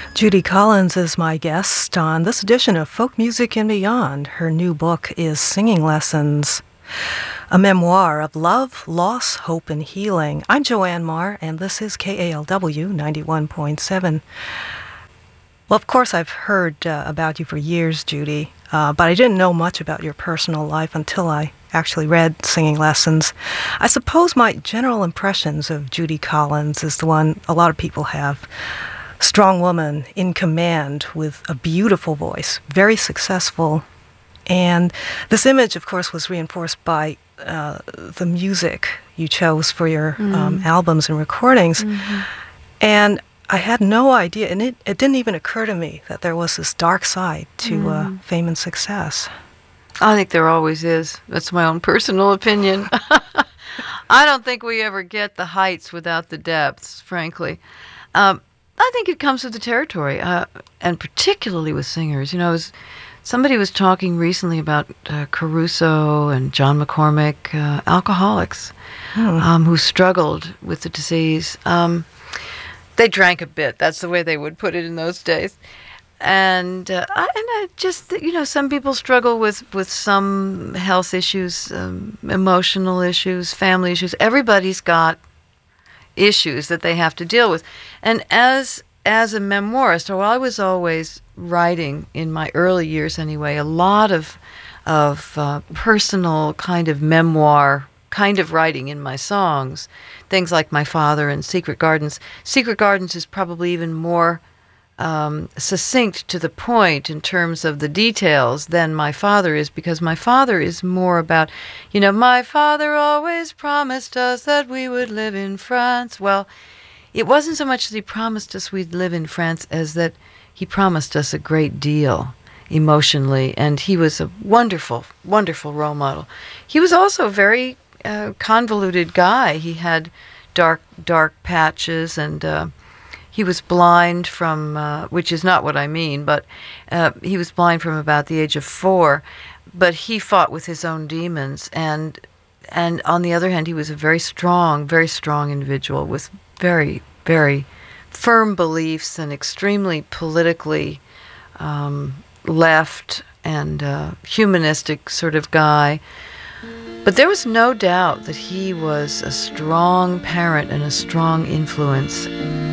Judy Collins is my guest on this edition of Folk Music and Beyond. Her new book is Singing Lessons, a memoir of love, loss, hope, and healing. I'm Joanne Marr, and this is KALW 91.7. Well, of course, I've heard about you for years, Judy, but I didn't know much about your personal life until I actually read Singing Lessons. I suppose my general impressions of Judy Collins is the one a lot of people have. Strong woman, in command, with a beautiful voice, very successful. And this image, of course, was reinforced by the music you chose for your albums and recordings. Mm-hmm. And I had no idea, and it didn't even occur to me that there was this dark side to fame and success. I think there always is. That's my own personal opinion. I don't think we ever get the heights without the depths, frankly. I think it comes with the territory, and particularly with singers. You know, somebody was talking recently about Caruso and John McCormick, alcoholics, who struggled with the disease. They drank a bit. That's the way they would put it in those days. And I just, you know, some people struggle with some health issues, emotional issues, family issues. Everybody's got issues that they have to deal with. And as a memoirist, well, I was always writing, in my early years anyway, a lot of personal kind of memoir kind of writing in my songs. Things like My Father and Secret Gardens. Secret Gardens is probably even more succinct to the point in terms of the details than My Father is, because My Father is more about, you know, my father always promised us that we would live in France. Well, it wasn't so much that he promised us we'd live in France as that he promised us a great deal emotionally, and he was a wonderful, wonderful role model. He was also a very convoluted guy. He had dark patches, and he was blind from, which is not what I mean, but he was blind from about the age of 4, but he fought with his own demons, and on the other hand, he was a very strong individual with very, very firm beliefs and extremely politically left and humanistic sort of guy. But there was no doubt that he was a strong parent and a strong influence